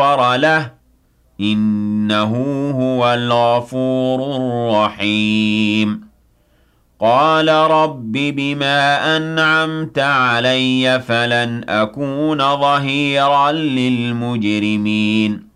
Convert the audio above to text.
فَغَفَرَ لَهُ إِنَّهُ هُوَ الْغَفُورُ الرَّحِيمُ قَالَ رَبِّ بِمَا أَنْعَمْتَ عَلَيَّ فَلَنْ أَكُونَ ظَهِيرًا لِلْمُجْرِمِينَ